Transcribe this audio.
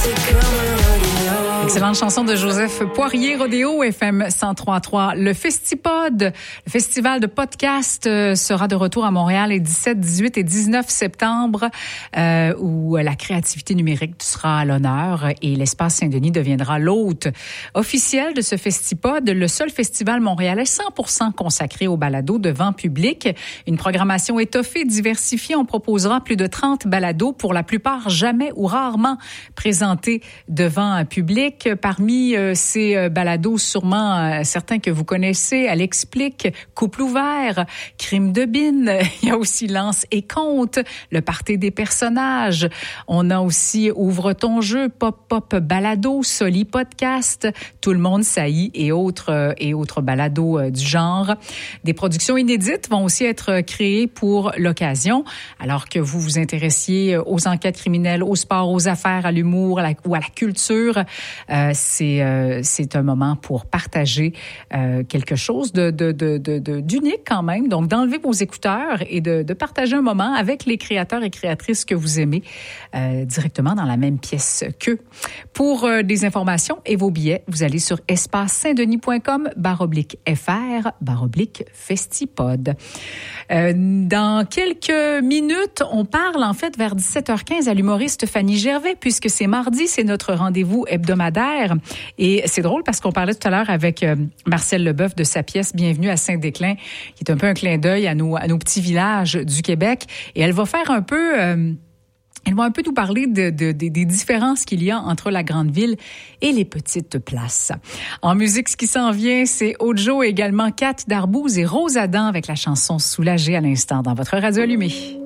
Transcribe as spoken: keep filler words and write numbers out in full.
Excellente chanson de Joseph Poirier, Rodéo F M cent trois trois. Le Festipod, le festival de podcast, euh, sera de retour à Montréal les dix-sept, dix-huit et dix-neuf septembre, euh, où la créativité numérique sera à l'honneur et l'Espace Saint-Denis deviendra l'hôte officiel de ce Festipod, le seul festival montréalais cent pour cent consacré au balado devant public. Une programmation étoffée, diversifiée. On proposera plus de trente balados, pour la plupart jamais ou rarement présentés devant un public. Parmi euh, ces euh, balados, sûrement euh, certains que vous connaissez, Elle explique, Couple ouvert, Crime de bine. Il y a aussi Lance et Compte, Le party des personnages. On a aussi Ouvre ton jeu, Pop Pop balado, Soli podcast, Tout le monde saillit et autres euh, et autres balados euh, du genre. Des productions inédites vont aussi être créées pour l'occasion. Alors que vous vous intéressiez aux enquêtes criminelles, au sport, aux affaires, à l'humour à la, ou à la culture, Euh, c'est euh, c'est un moment pour partager euh, quelque chose de, de, de, de, de d'unique quand même. Donc, d'enlever vos écouteurs et de, de partager un moment avec les créateurs et créatrices que vous aimez euh, directement dans la même pièce qu'eux. Pour euh, des informations et vos billets, vous allez sur espace saint denis point com barre oblique fr barre oblique festipod. Euh, dans quelques minutes, on parle en fait vers dix-sept heures quinze à l'humoriste Fanny Gervais, puisque c'est mardi, c'est notre rendez-vous hebdomadaire. Et c'est drôle parce qu'on parlait tout à l'heure avec euh, Marcel Leboeuf de sa pièce Bienvenue à Saint-Déclin, qui est un peu un clin d'œil à nos, à nos petits villages du Québec. Et elle va faire un peu... Euh, Elle va un peu nous parler de, de, de, des différences qu'il y a entre la grande ville et les petites places. En musique, ce qui s'en vient, c'est Ojo, également Kat Darbouze et Rose Adam avec la chanson Soulagée à l'instant dans votre radio allumée.